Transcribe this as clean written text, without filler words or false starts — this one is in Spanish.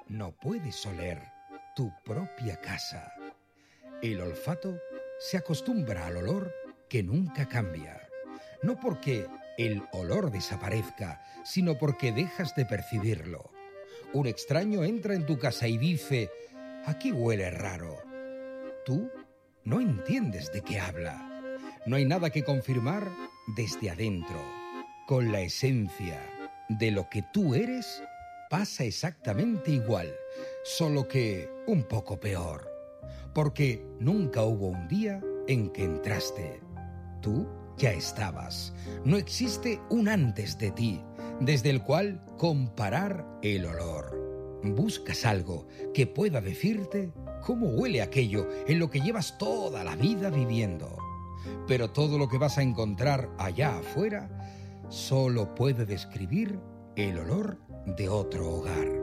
no puedes oler tu propia casa. El olfato se acostumbra al olor que nunca cambia. No porque el olor desaparezca, sino porque dejas de percibirlo. Un extraño entra en tu casa y dice: «Aquí huele raro». Tú no entiendes de qué habla. No hay nada que confirmar desde adentro. Con la esencia de lo que tú eres pasa exactamente igual, solo que un poco peor. Porque nunca hubo un día en que entraste. Tú ya estabas. No existe un antes de ti, desde el cual comparar el olor. Buscas algo que pueda decirte cómo huele aquello en lo que llevas toda la vida viviendo. Pero todo lo que vas a encontrar allá afuera solo puede describir el olor de otro hogar.